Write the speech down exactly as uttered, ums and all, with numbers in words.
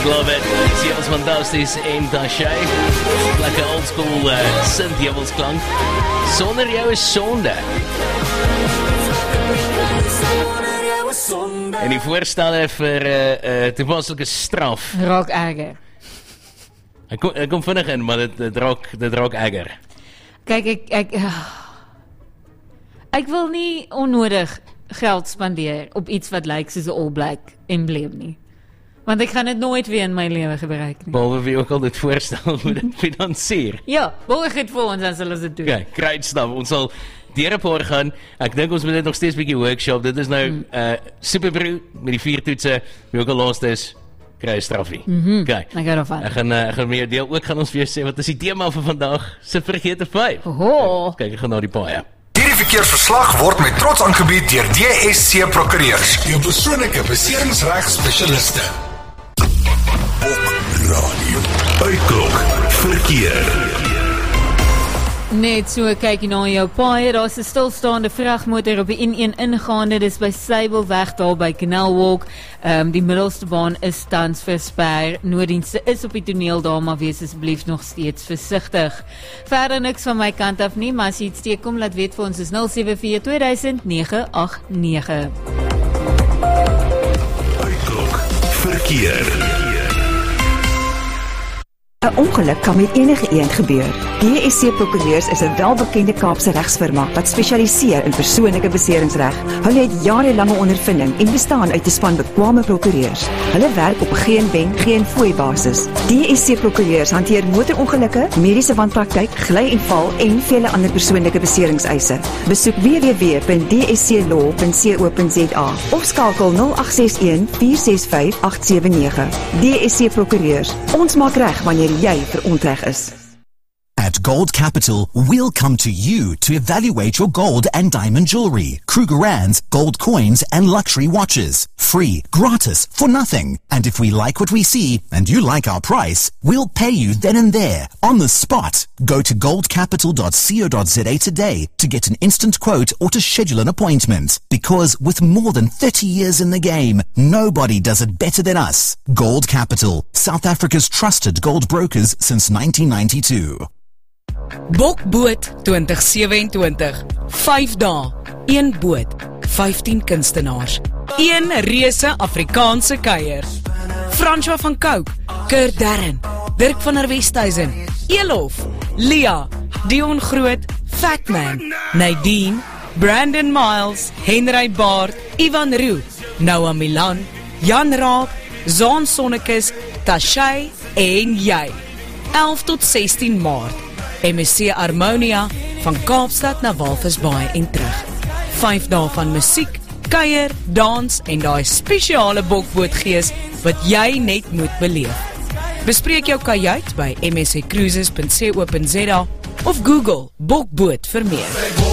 Love it. Sy was fantasties en Tashay. Lekker oldschool uh, synth-jewelsklank. Sonder jou is sonde. En die voorstelle vir 'n uh, uh, toepaslike straf. Raak erger. Ek kom, ek kom vinnig in, maar dit, dit raak dit raak erger. Kyk, ek ek ek wil nie onnodig geld spandeer op iets wat lyk soos 'n All Black embleem nie. Want ek gaan dit nooit weer in my lewe gebruik nie. Behalwe wie ook al dit voorstel moet dit finansier. Ja, borg het vir ons as hulle dit doen. Okay, great stuff. Ons sal deur 'n paar gaan. Ek dink ons moet dit nog steeds 'n bietjie workshop. Dit is nou mm. uh Superbrew met die vier toetse. Wie ook al laaste is, kry 'n straffie. Mm-hmm. Okay. Ek gaan daarvan. Ek gaan uh, ek gaan meer deel ook gaan ons vir jou sê wat is die tema vir vandag se vergete vyf. Oho. Kyk, ek gaan na die paai. Hierdie verkeersverslag word met trots aangebied deur D S C Prokureurs, jou persoonlike beseringsregspesialiste. Op radio. Uitklok verkeer. Net so kyk jy na jou paai, daar's 'n stilstaande vragmotor op die N een ingaande, dis by Sybelweg daar by Canal Walk. Um, die middelste baan is tans versper. Nooddienste is op die toneel daar, maar wees asseblief nog steeds versigtig. Verder niks van my kant af nie, maar as jy iets teekom, laat weet vir ons is nul sewe vier twee duisend nege agt nege. Uitklok verkeer. 'n Ongeluk kan met enige iemand gebeur. D S C Prokureurs is 'n welbekende Kaapse regsfirma wat spesialiseer in persoonlike beseringsreg. Hulle het jarelange ondervinding en bestaan uit 'n span bekwame prokureurs. Hulle werk op 'n geen wen, geen fooi basis. D S C Prokureurs hanteer motorongelukke, mediese wanpraktyk, gly en val en vele ander persoonlike beseringseise. Besoek w w w punt d s c law punt co punt z a of skakel nul agt ses een vier ses vyf agt sewe nege. D S C Prokureurs. Ons maak reg wanneer jy verontreg is. At Gold Capital, we'll come to you to evaluate your gold and diamond jewelry, Krugerrands, gold coins, and luxury watches. Free, gratis, for nothing. And if we like what we see, and you like our price, we'll pay you then and there, on the spot. Go to gold capital dot co dot z a today to get an instant quote or to schedule an appointment. Because with more than thirty years in the game, nobody does it better than us. Gold Capital, South Africa's trusted gold brokers since nineteen ninety-two. Bokboot twintig sewe-en-twintig, vyf dae, een boot, vyftien kunstenaars, een reuse Afrikaanse kuier. François van Cooke, Kurt Darren, Dirk van der Westhuizen, Elof, Lia, Dion Groot, Fatman, Nadine, Brandon Miles, Henry Baard, Ivan Roo, Noah Milan, Jan Raak, Zaan Sonnekes, Tashay en jy. elf tot sestien Maart. M S C Harmonia, van Kaapstad na Walvisbaai en terug. Vyf dae van musiek, kuier, dans en daai spesiale bokbootgees wat jy net moet beleef. Bespreek jou kajuit by m s c cruises punt co punt z a of Google bokboot vir meer.